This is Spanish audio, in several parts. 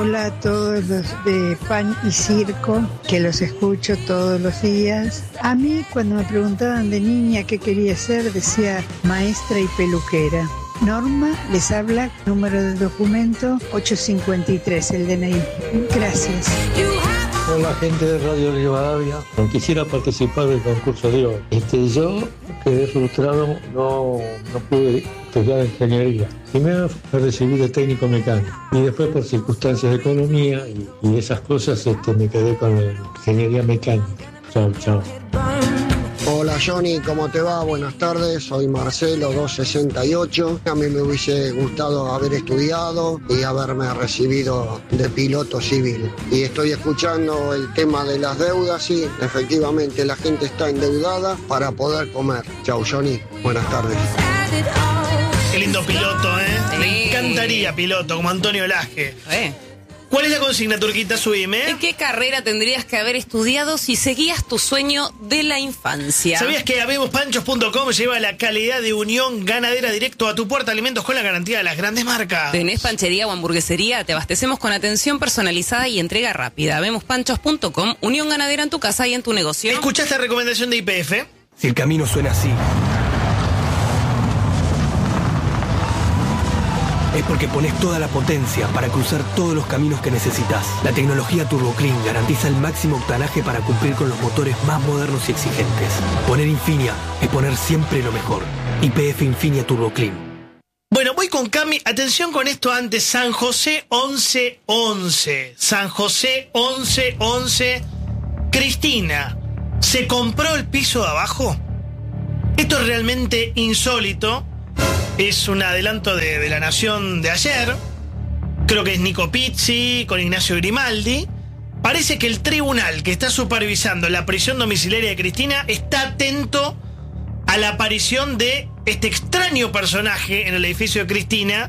Hola a todos los de Pan y Circo, que los escucho todos los días. A mí, cuando me preguntaban de niña qué quería ser, decía maestra y peluquera. Norma les habla, número del documento 853, el DNI. Gracias. Hola, gente de Radio Rivadavia. Quisiera participar del concurso de hoy. Yo quedé frustrado, no pude estudiar ingeniería. Primero me recibí de técnico mecánico y después por circunstancias de economía y esas cosas me quedé con la ingeniería mecánica. Chao. Hola Johnny, ¿cómo te va? Buenas tardes, soy Marcelo 268. A mí me hubiese gustado haber estudiado y haberme recibido de piloto civil. Y estoy escuchando el tema de las deudas y efectivamente la gente está endeudada para poder comer. Chau Johnny, buenas tardes. Qué lindo piloto, ¿eh? Sí. Me encantaría piloto, como Antonio Laje. ¿Cuál es la consigna, Turquita? Subime. ¿En qué carrera tendrías que haber estudiado si seguías tu sueño de la infancia? ¿Sabías que habemospanchos.com lleva la calidad de Unión Ganadera directo a tu puerta? Alimentos con la garantía de las grandes marcas. ¿Tenés panchería o hamburguesería? Te abastecemos con atención personalizada y entrega rápida. Habemospanchos.com, Unión Ganadera en tu casa y en tu negocio. ¿Escuchaste la recomendación de YPF? Si el camino suena así, es porque pones toda la potencia para cruzar todos los caminos que necesitas. La tecnología Turbo Clean garantiza el máximo octanaje para cumplir con los motores más modernos y exigentes. Poner Infinia es poner siempre lo mejor. YPF Infinia Turbo Clean. Bueno, voy con Cami. Atención con esto antes. San José 1111. San José 1111. Cristina, ¿se compró el piso de abajo? Esto es realmente insólito. Es un adelanto de La Nación de ayer. Creo que es Nico Pizzi con Ignacio Grimaldi. Parece que el tribunal que está supervisando la prisión domiciliaria de Cristina está atento a la aparición de este extraño personaje en el edificio de Cristina,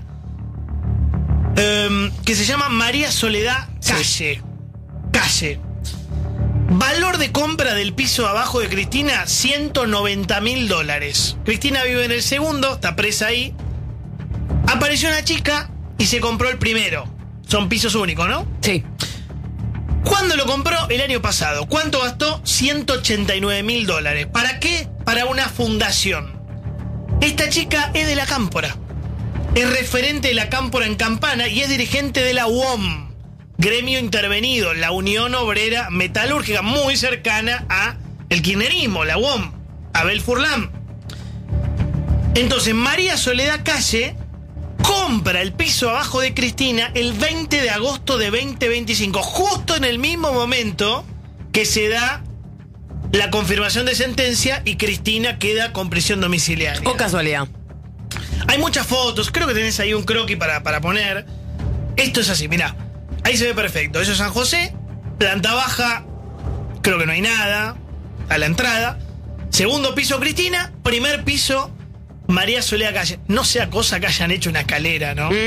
que se llama María Soledad Calle. Calle. Valor de compra del piso abajo de Cristina, $190.000. Cristina vive en el segundo, está presa ahí. Apareció una chica y se compró el primero. Son pisos únicos, ¿no? Sí. ¿Cuándo lo compró? El año pasado. ¿Cuánto gastó? $189.000. ¿Para qué? Para una fundación. Esta chica es de la Cámpora. Es referente de la Cámpora en Campana y es dirigente de la UOM. Gremio intervenido, la Unión Obrera Metalúrgica, muy cercana a el kirchnerismo, la UOM, Abel Furlan. Entonces, María Soledad Calle compra el piso abajo de Cristina el 20 de agosto de 2025, justo en el mismo momento que se da la confirmación de sentencia y Cristina queda con prisión domiciliaria. O casualidad. Hay muchas fotos, creo que tenés ahí un croquis para poner. Esto es así, mirá. Ahí se ve perfecto. Eso es San José. Planta baja. Creo que no hay nada. A la entrada. Segundo piso Cristina. Primer piso María Soledad Calle. No sea cosa que hayan hecho una escalera, ¿no?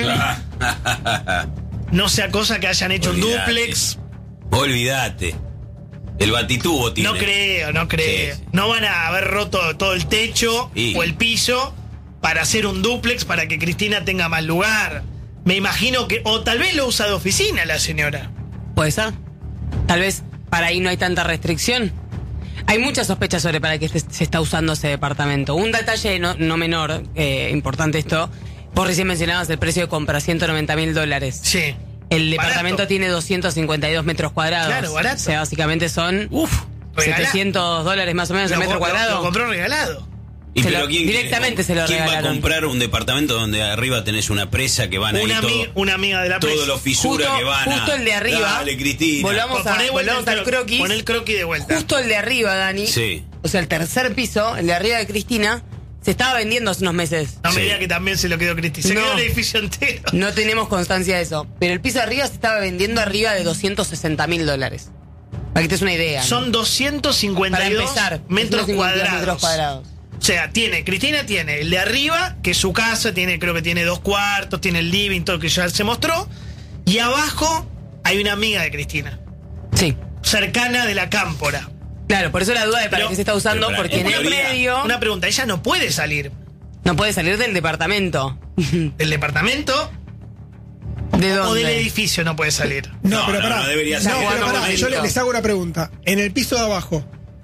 No sea cosa que hayan hecho un dúplex. Olvídate. El batitubo tiene. No creo. Sí. No van a haber roto todo el techo o el piso para hacer un dúplex para que Cristina tenga más lugar. Me imagino que... O tal vez lo usa de oficina la señora. ¿Puede ser? Tal vez para ahí no hay tanta restricción. Hay muchas sospechas sobre para qué se está usando ese departamento. Un detalle no menor, importante esto. Vos recién mencionabas el precio de compra, $190.000. Sí. El departamento tiene 252 metros cuadrados. Claro, barato. O sea, básicamente son $700 más o menos el metro cuadrado. Lo compró regalado. ¿Y pero directamente se lo regalaron? ¿Quién va a comprar un departamento donde arriba tenés una presa que van a ir una amiga de la presa? Todos los fisuras que van justo el de arriba. Dale, Cristina. Volvamos al croquis. Pon el croquis de vuelta. Justo el de arriba, Dani. Sí. O sea, el tercer piso, el de arriba de Cristina, se estaba vendiendo hace unos meses. No me diga que también se lo quedó Cristina. Se quedó el edificio entero. No tenemos constancia de eso. Pero el piso de arriba se estaba vendiendo arriba de $260.000. Para que te des una idea. Son 252 metros cuadrados. O sea, Cristina tiene el de arriba, que es su casa, creo que tiene 2 cuartos, tiene el living, todo lo que ya se mostró. Y abajo hay una amiga de Cristina. Sí. Cercana de la Cámpora. Claro, por eso la duda de para qué se está usando, porque en el medio... Una pregunta, ella no puede salir. No puede salir del departamento. ¿Del departamento? ¿De O del dónde? edificio no puede salir. No, pero pará. no debería ser. No, pero pará, momento. yo les hago una pregunta. En el piso de abajo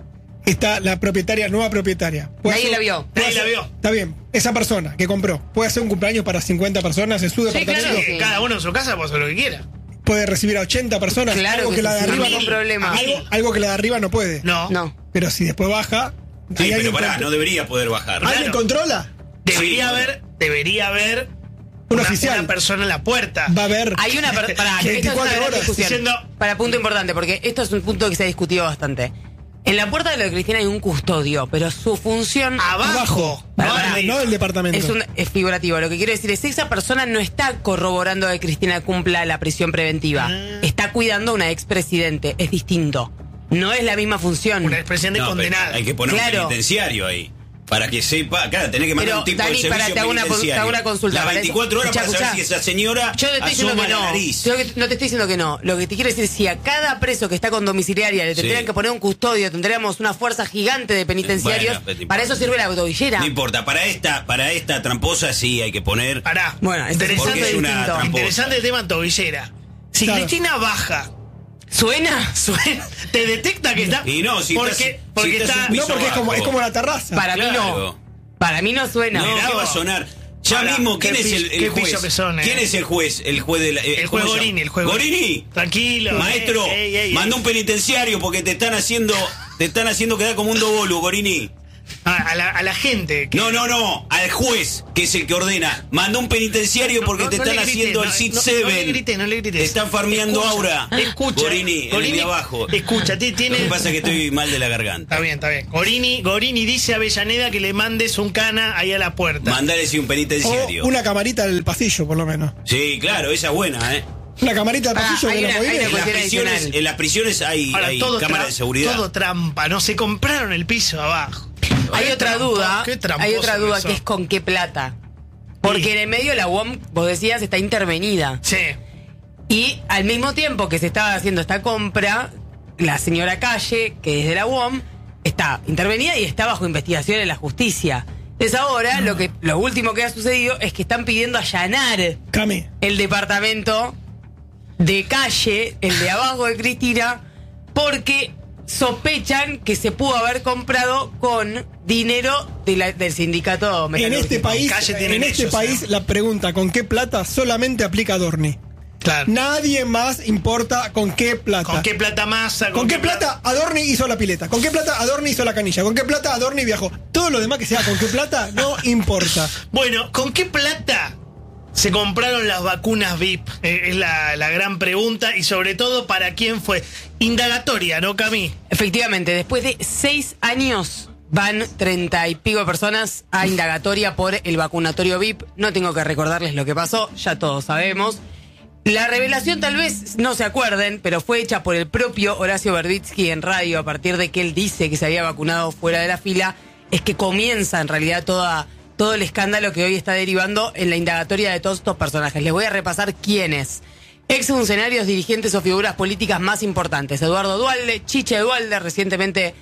está la propietaria, nueva propietaria. ¿Puede Nadie hacer- la vio. puede Nadie la hacer- vio. Está bien. Esa persona que compró, ¿puede hacer un cumpleaños para 50 personas en su departamento? claro. Que cada uno en su casa puede hacer lo que quiera. ¿Puede recibir a 80 personas? Claro algo que que la sí, de sin arriba ningún no, problema. algo que la de arriba no puede. No. No. Pero si después baja, Sí, ¿hay pero alguien pará, no debería poder bajar. ¿alguien Claro. controla? Debería Sí, haber Un oficial. una persona en la puerta. Va a haber. Hay una... Para, Que esto es una 24 gran horas discusión. diciendo- Para punto importante, porque esto es un punto que se ha discutido bastante. En la puerta de lo de Cristina hay un custodio, pero su función... Abajo. Pará, No, pará. arriba. No del departamento. Es figurativo. Lo que quiero decir es que esa persona no está corroborando que Cristina cumpla la prisión preventiva. Está cuidando a una expresidente. Es distinto. No es la misma función. Una expresión de No, pero condenada. hay que poner Claro. un penitenciario ahí. Para que sepa, claro, tenés que mandar Pero, un tipo Dani, de servicio pará, te hago una penitenciario. consulta. Las Para 24 horas escuchá, para saber si escuchá. esa señora Yo no te estoy diciendo asoma que la no. nariz. Yo no te estoy diciendo que no. Lo que te quiero decir es si a cada preso que está con domiciliaria le tendrían Sí. que poner un custodio, tendríamos una fuerza gigante de penitenciarios. Bueno, pero para eso sirve la tobillera. No importa, para esta tramposa sí hay que poner. Pará. Bueno, interesante, porque es una distinto. tramposa. interesante el tema tobillera. Si Claro. Cristina baja, ¿Suena? te detecta que está. Y no, si porque, estás- porque si estás está. un No, piso porque es abajo. como la terraza. Para mí Claro. no. Para mí no suena. No, Mirá ¿qué va a vos. sonar? Ya Ahora, mismo, ¿quién qué es el piso- qué juez? piso que son, ¿Quién es el juez? El juez de la. El ¿cómo juez se llama? Gorini, el juez Gorini. Tranquilo. Maestro, ey. manda un penitenciario porque te están haciendo quedar como un dobolu, Gorini. A la gente. que- No, al juez, que es el que ordena. Manda un penitenciario porque No, te no están le grites, haciendo el no, Sit no, 7. no le grites. Te están farmeando Escucha, aura. Escucha. Gorini, en el de abajo. Escucha, tiene. Lo que pasa es que estoy mal de la garganta. Está bien. Gorini dice a Avellaneda que le mandes un cana ahí a la puerta. Mandale un penitenciario. O una camarita del pasillo, por lo menos. Sí, claro, esa es buena, ¿eh? Una camarita del Pará, pasillo hay que una- no hay podía. una cuestión adicional. En las prisiones hay Ahora, todo cámaras de seguridad. Todo trampa, no se compraron el piso abajo. Hay Qué otra trampa, duda. qué Hay tramposo otra duda eso. que es con qué plata. Porque en el medio la UOM, vos decías, está intervenida. Sí. Y al mismo tiempo que se estaba haciendo esta compra, la señora Calle, que es de la UOM, está intervenida y está bajo investigación en la justicia. Entonces ahora lo último que ha sucedido es que están pidiendo allanar Cami. el departamento de Calle, el de abajo de Cristina, porque sospechan que se pudo haber comprado con dinero del sindicato En metalúrgico. este país, Calle tienen ellos, ¿eh? la pregunta ¿con qué plata? Solamente aplica a Dorni. Claro. Nadie más importa con qué plata. ¿Con qué plata masa? ¿Con qué plata Adorni hizo la pileta? ¿Con qué plata Adorni hizo la canilla? ¿Con qué plata Adorni viajó? Todo lo demás que sea con qué plata no importa. Bueno, ¿con qué plata se compraron las vacunas VIP? Es la gran pregunta y sobre todo para quién fue. Indagatoria, ¿no, Cami? Efectivamente, después de 6 años van 30 y pico de personas a indagatoria por el vacunatorio VIP. No tengo que recordarles lo que pasó, ya todos sabemos. La revelación tal vez no se acuerden, pero fue hecha por el propio Horacio Verbitsky en radio a partir de que él dice que se había vacunado fuera de la fila. Es que comienza en realidad todo el escándalo que hoy está derivando en la indagatoria de todos estos personajes. Les voy a repasar quiénes. Exfuncionarios, dirigentes o figuras políticas más importantes. Eduardo Duhalde, Chiche Duhalde, recientemente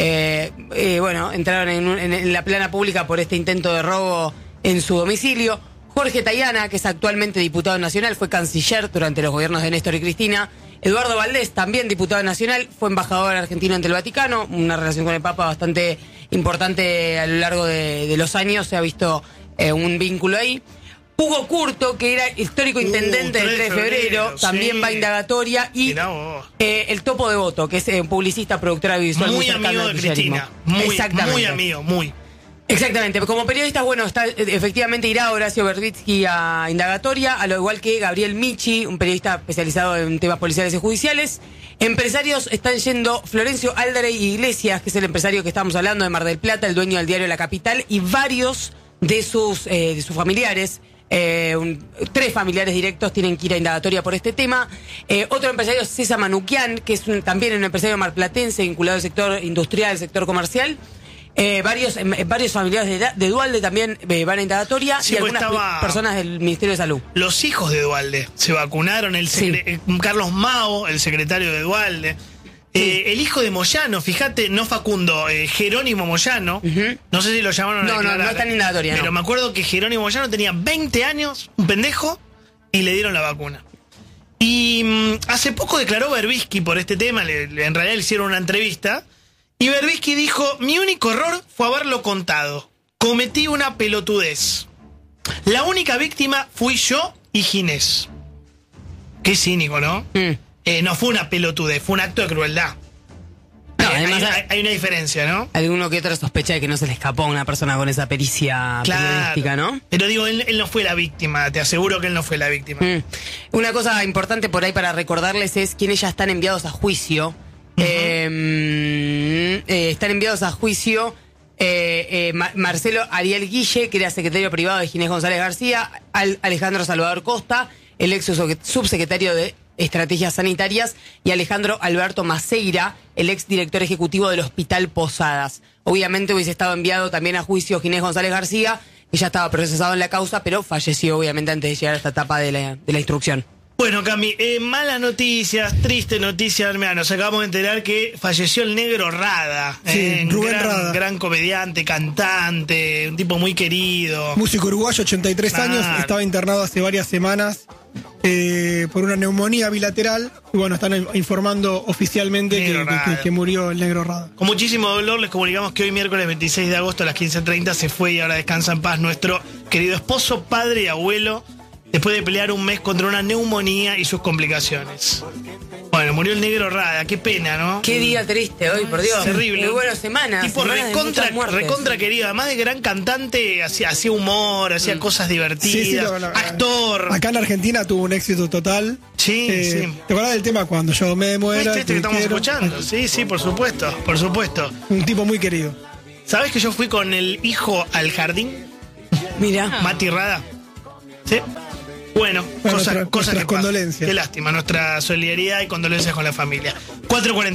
entraron en la plana pública por este intento de robo en su domicilio. Jorge Tayana, que es actualmente diputado nacional, fue canciller durante los gobiernos de Néstor y Cristina. Eduardo Valdés, también diputado nacional, fue embajador argentino ante el Vaticano, una relación con el Papa bastante importante a lo largo de los años, se ha visto un vínculo ahí. Hugo Curto, que era histórico intendente del 3 de febrero, también sí. va a indagatoria. Y Mirá vos. el Topo de Voto, que es un publicista, productora visual muy cercano amigo al de kirchnerismo. Cristina. Exactamente. Muy amigo, muy. Exactamente, como periodista, bueno, efectivamente irá Horacio Verbitsky a indagatoria, a lo igual que Gabriel Michi, un periodista especializado en temas policiales y judiciales. Empresarios están yendo Florencio Alderey Iglesias, que es el empresario que estamos hablando de Mar del Plata, el dueño del diario La Capital, y varios de sus familiares. 3 familiares directos tienen que ir a indagatoria por este tema. Otro empresario es César Manuquian, que es también un empresario marplatense vinculado al sector industrial, al sector comercial. Varios familiares de Duhalde también van a indagatoria, Sí, y pues algunas personas del Ministerio de Salud. Los hijos de Duhalde se vacunaron. Carlos Mao, el secretario de Duhalde. El hijo de Moyano, fíjate, no Facundo, Jerónimo Moyano. No sé si lo llamaron a No declarar. está en indagatoria, Pero no. me acuerdo que Jerónimo Moyano tenía 20 años, un pendejo, y le dieron la vacuna. Y hace poco declaró Berbisky por este tema, en realidad le hicieron una entrevista, y Berbisky dijo: mi único error fue haberlo contado. Cometí una pelotudez. La única víctima fui yo y Ginés. Qué cínico, ¿no? No fue una pelotudez, fue un acto de crueldad. No, además hay una diferencia, ¿no? Alguno que otro sospecha de que no se le escapó a una persona con esa pericia periodística, ¿no? Pero digo, él no fue la víctima, te aseguro que él no fue la víctima. Una cosa importante por ahí para recordarles es quiénes ya están enviados a juicio. Están enviados a juicio Marcelo Ariel Guille, que era secretario privado de Ginés González García, Alejandro Salvador Costa, el ex subsecretario de Estrategias Sanitarias, y Alejandro Alberto Maceira, el ex director ejecutivo del Hospital Posadas. Obviamente hubiese estado enviado también a juicio Ginés González García, que ya estaba procesado en la causa, pero falleció obviamente antes de llegar a esta etapa de la instrucción. Bueno, Cami, malas noticias, tristes noticias, mirá, nos acabamos de enterar que falleció el negro Rada. Sí, Rubén Rada. Gran comediante, cantante, un tipo muy querido. Músico uruguayo, 83 años, estaba internado hace varias semanas por una neumonía bilateral. Y bueno, están informando oficialmente que murió el negro Rada. Con muchísimo dolor les comunicamos que hoy miércoles 26 de agosto a las 15:30 se fue y ahora descansa en paz nuestro querido esposo, padre y abuelo, después de pelear un mes contra una neumonía y sus complicaciones. Bueno, murió el negro Rada, qué pena, ¿no? Qué día triste hoy, por Dios. Terrible. Muy buenas semanas. Tipo recontra querido, además de gran cantante, hacía humor, hacía cosas divertidas, actor. Acá en Argentina tuvo un éxito total. Sí. ¿Te acuerdas del tema Cuando yo me muera? Este que estamos escuchando. Sí, por supuesto. Un tipo muy querido. ¿Sabes que yo fui con el hijo al jardín? Mira. Mati Rada. ¿Sí? Bueno, cosas que condolencias. pasan. Qué lástima, nuestra solidaridad y condolencias con la familia. 4:40.